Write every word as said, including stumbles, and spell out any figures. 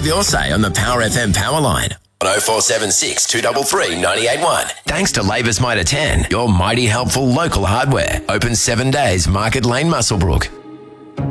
your say on the Power F M Power Line on oh four seven six, two three three, nine eight one. Thanks to Labour's Mitre ten, your mighty helpful local hardware. Open seven days, Market Lane, Muswellbrook.